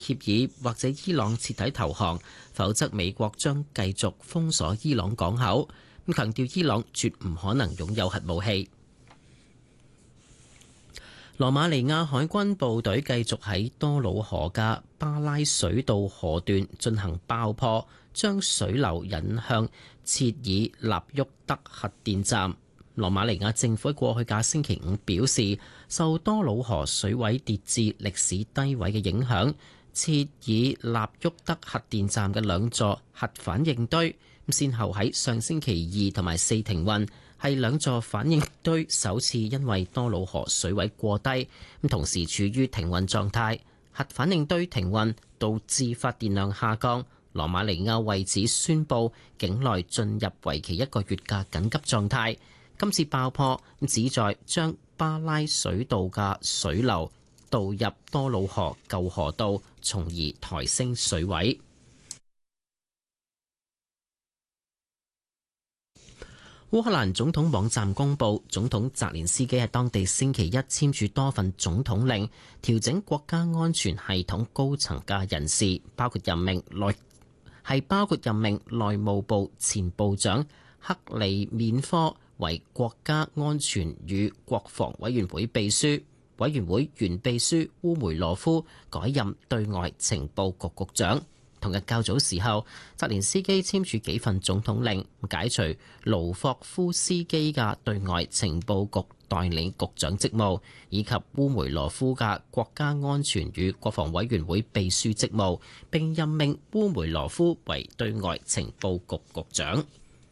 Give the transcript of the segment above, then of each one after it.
協議或者伊朗徹底投降，否則美國將繼續封鎖伊朗港口。咁強調伊朗絕唔可能擁有核武器。羅馬尼亞海軍部隊繼續喺多瑙河嘅巴拉水道河段進行爆破，將水流引向切爾納沃德核電站。羅馬尼亞政府喺過去嘅星期五表示，受多瑙河水位跌至歷史低位嘅影響，切爾納沃德核電站嘅兩座核反應堆先後喺上星期2同埋4停運，係兩座反應堆首次因為多瑙河水位過低，同時處於停運狀態。核反應堆停運導致發電量下降。羅馬尼亞為此宣布境內進入為期1個月嘅緊急狀態。今次爆破旨在將巴拉水道嘅水流導入多瑙河舊河道，從而抬升水位。烏克蘭總統網站公佈，總統澤連斯基喺當地星期一簽署多份總統令，調整國家安全系統高層嘅人事，包括任命內務部前部長克里面科為國家安全與國防委員會秘書，委員會原秘書烏梅羅夫改任對外情報局局長。同日較早時候，澤連斯基簽署幾份總統令，解除盧霍夫斯基嘅對外情報局代理局長職務，以及烏梅羅夫嘅國家安全與國防委員會秘書職務，並任命烏梅羅夫為對外情報局局長。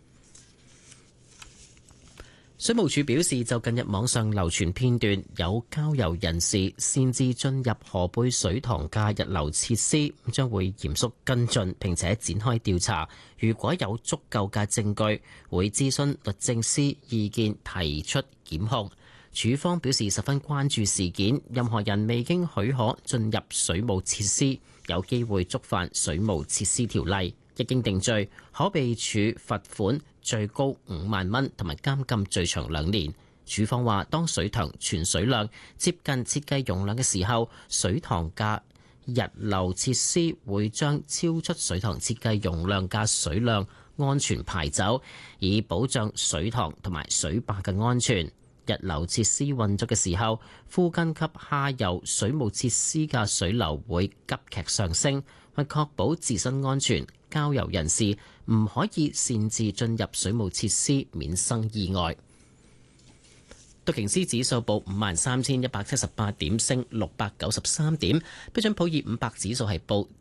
水務署表示，就近日網上流傳片段有郊遊人士擅自進入河貝水塘嘅溢流設施，將會嚴肅跟進並且展開調查。如果有足夠嘅證據，會諮詢律政司意見提出檢控。署方表示十分關注事件，任何人未經許可進入水務設施，有機會觸犯水務設施條例。一經定罪，可被處罰款最高5萬蚊，同埋監禁最長2年。署方話，當水塘存水量接近設計容量嘅時候，水塘嘅溢流設施會將超出水塘設計容量嘅水量安全排走，以保障水塘同埋水壩嘅安全。溢流設施運作嘅時候，附近及下游水務設施嘅水流會急劇上升，為確保自身安全，郊遊人士唔可以擅自進入水務設施，免生意外。道瓊斯指數報53,178點，升693點。標準普爾500指數係報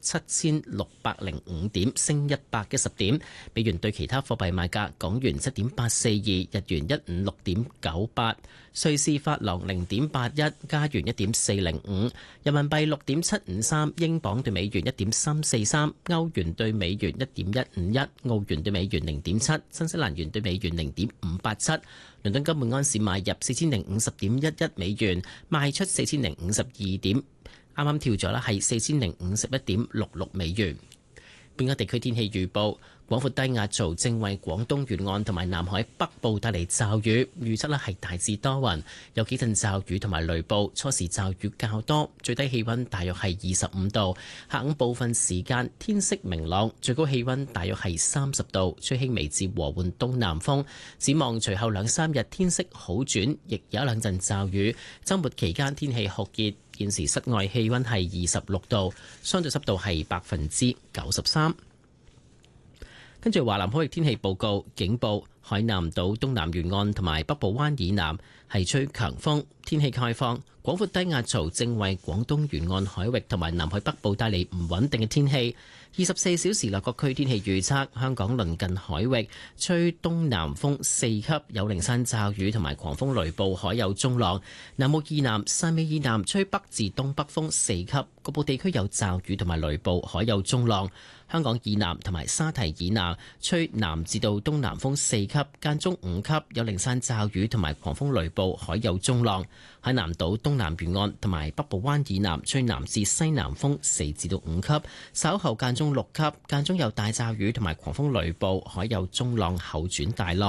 7,605點，升110點。美元對其他貨幣賣價：港元7.842，日元156.98，瑞士法郎0.81，加元1.405，人民幣6.753，英鎊對美元1.343，歐元對美元1.151，澳元對美元0.7，新西蘭元對美元0.587。倫敦金每安士買入4050.11美元，賣出4052點，啱啱跳咗啦，係4051.66美元。本港地區天氣預報：廣闊低壓槽正為廣東沿岸同埋南海北部帶嚟驟雨，預測咧係大致多雲，有幾陣驟雨同埋雷暴，初時驟雨較多，最低氣溫大約係25度。下午部分時間天色明朗，最高氣溫大約係30度，吹輕微至和緩東南風。展望隨後2-3日天色好轉，亦有1-2陣驟雨。週末期間天氣酷熱。現時室外氣溫係26度，相對濕度係93%。跟住華南海域天氣報告，警報：海南島東南沿岸同埋北部灣以南係吹強風，天氣概況。廣闊低壓槽正為廣東沿岸海域同埋南海北部帶嚟唔穩定嘅天氣。24小時內各區天氣預測：香港鄰近海域吹東南風4級，有零散驟雨同埋狂風雷暴，海有中浪。南澳以南、汕尾以南吹北至東北風4級，局部地區有驟雨同埋雷暴，海有中浪。香港以南同埋沙堤以南吹南至到東南風4級，間中5級，有零散驟雨同埋狂風雷暴，海有中浪。海南島東南沿岸同埋北部灣以南吹南至西南風4至到5級，稍後間中6級，間中有大驟雨同埋狂風雷暴，海有中浪後轉大浪。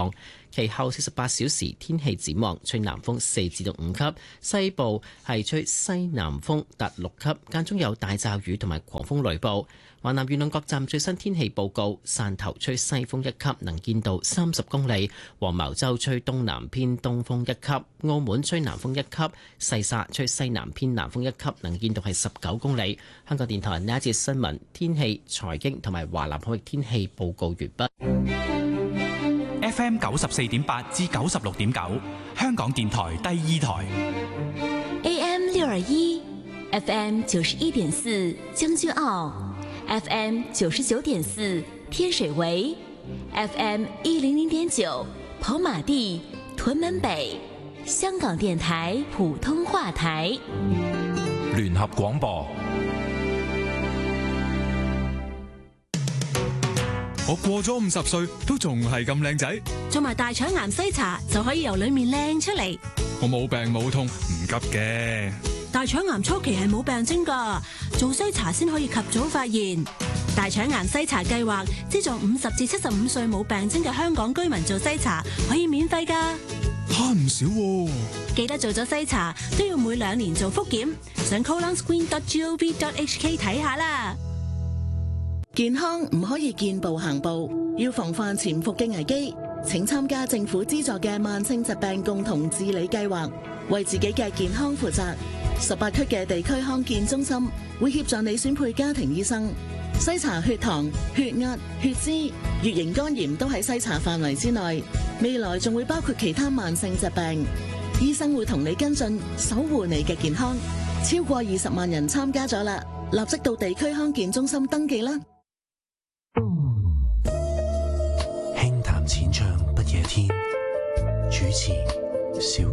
其後48小時天氣展望，吹南風4至到5級，西部係吹西南風達6級，間中有大驟雨同埋狂風雷暴。華南沿岸各站最新天氣報告：汕頭吹西風1級，能見度30公里；黃茅洲吹東南偏東風1級；澳門吹南風1級；細沙吹西南偏南風1級，能見度係19公里。香港電台呢一節新聞、天氣、財經同埋華南海域天氣報告完畢。 FM 94.8至96.9，香港電台第2台。 AM 621 FM 91.4將軍澳，FM 99.4天水圍，FM 100.9跑馬地屯門北，香港電台普通話台。 聯合廣播。我過咗50歲都仲係咁靚仔， 做埋大腸癌篩查就可以由裏面靚出嚟。 我冇病冇痛，唔急嘅。 大腸癌初期係冇病徵㗎，做篩查先可以及早發現。大腸癌篩查計劃資助50至75歲冇病徵嘅香港居民做篩查，可以免費㗎， 慳唔少喎。 記得做咗篩查都要每2年做復檢，上 colonscreen.gov.hk 睇下啦。 健康唔可以見步行步，要防範潛伏嘅危機。請參加政府資助嘅慢性疾病共同治理計劃，為自己嘅健康負責。18區嘅地區康健中心會協助你選配家庭醫生，篩查血糖、血壓、血脂、乙型肝炎都喺篩查範圍之內。未來仲會包括其他慢性疾病，醫生會同你跟進，守護你嘅健康。超過20萬人參加咗啦，立即到地區康健中心登記啦。 輕談淺唱不夜天，主持邵